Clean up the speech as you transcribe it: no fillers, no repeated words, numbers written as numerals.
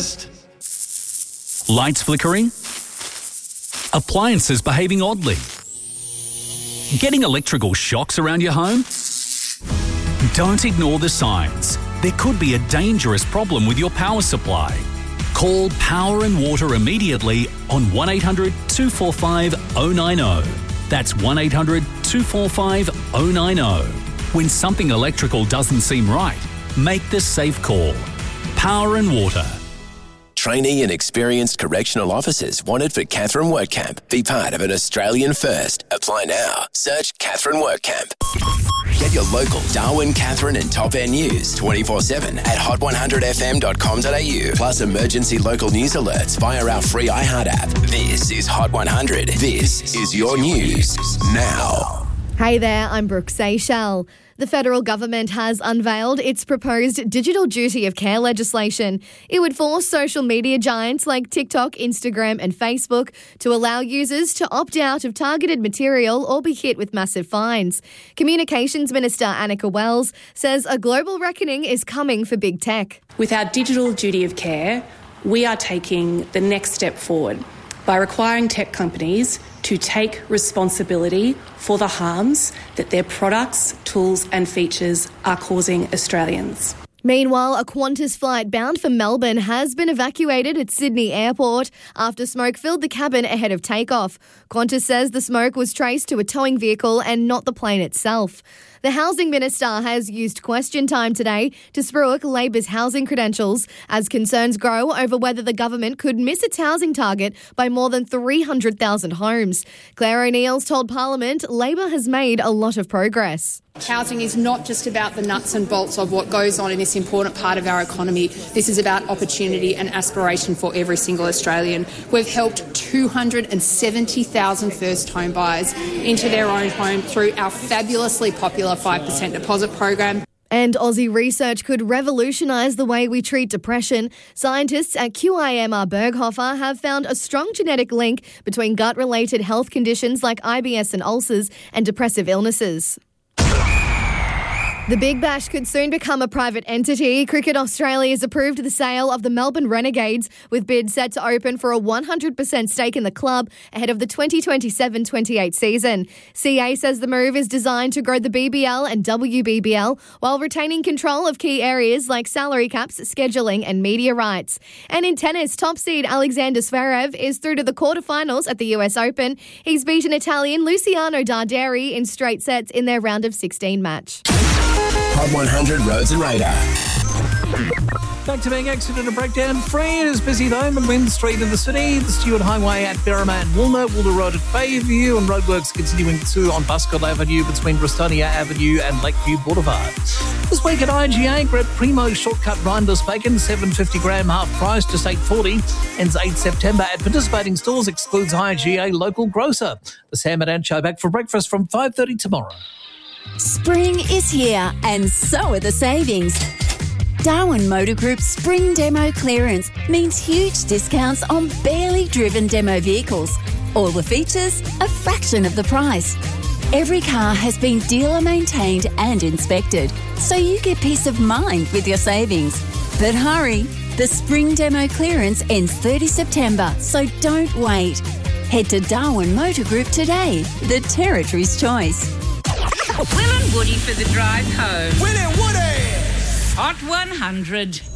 first. Lights flickering? Appliances behaving oddly? Getting electrical shocks around your home? Don't ignore the signs. There could be a dangerous problem with your power supply. Call Power and Water immediately on 1800 245 090. That's 1800 245 090. When something electrical doesn't seem right, make the safe call. Power and Water. Trainee and experienced correctional officers wanted for Katherine WorkCamp. Be part of an Australian first. Apply now. Search Katherine WorkCamp. Get your local Darwin, Katherine and Top End news 24/7 at hot100fm.com.au. Plus emergency local news alerts via our free iHeart app. This is Hot 100. This is your news now. Hey there, I'm Brooke Seychelles. The federal government has unveiled its proposed digital duty of care legislation. It would force social media giants like TikTok, Instagram and Facebook to allow users to opt out of targeted material or be hit with massive fines. Communications Minister Annika Wells says a global reckoning is coming for big tech. With our digital duty of care, we are taking the next step forward by requiring tech companies to take responsibility for the harms that their products, tools and features are causing Australians. Meanwhile, a Qantas flight bound for Melbourne has been evacuated at Sydney Airport after smoke filled the cabin ahead of takeoff. Qantas says the smoke was traced to a towing vehicle and not the plane itself. The Housing Minister has used question time today to spruik Labor's housing credentials as concerns grow over whether the government could miss its housing target by more than 300,000 homes. Claire O'Neill's told Parliament Labor has made a lot of progress. Housing is not just about the nuts and bolts of what goes on in this important part of our economy. This is about opportunity and aspiration for every single Australian. We've helped 270,000 first home buyers into their own home through our fabulously popular 5% deposit program. And Aussie research could revolutionise the way we treat depression. Scientists at QIMR Berghofer have found a strong genetic link between gut-related health conditions like IBS and ulcers and depressive illnesses. The Big Bash could soon become a private entity. Cricket Australia has approved the sale of the Melbourne Renegades, with bids set to open for a 100% stake in the club ahead of the 2027-28 season. CA says the move is designed to grow the BBL and WBBL while retaining control of key areas like salary caps, scheduling and media rights. And in tennis, top seed Alexander Zverev is through to the quarterfinals at the US Open. He's beaten Italian Luciano Darderi in straight sets in their round of 16 match. Hot 100 Roads and Radar. Back to being accident and breakdown free. It is busy though. McMinn Street in the city, the Stewart Highway at Berrima and Woolner, Woolner Road at Bayview, and roadworks continuing too on Buscott Avenue between Bristonia Avenue and Lakeview Boulevard. This week at IGA, grab Primo Shortcut Rindless Bacon, 750 gram half price, just $8.40. Ends 8 September at participating stores, excludes IGA local grocer. The Sam and Ann Show back for breakfast from 5:30 tomorrow. Spring is here and so are the savings. Darwin Motor Group's Spring Demo Clearance means huge discounts on barely driven demo vehicles. All the features, a fraction of the price. Every car has been dealer maintained and inspected, so you get peace of mind with your savings. But hurry, the Spring Demo Clearance ends 30 September, so don't wait. Head to Darwin Motor Group today, the Territory's choice. Will and Woody for the drive home. Will and Woody! Hot 100.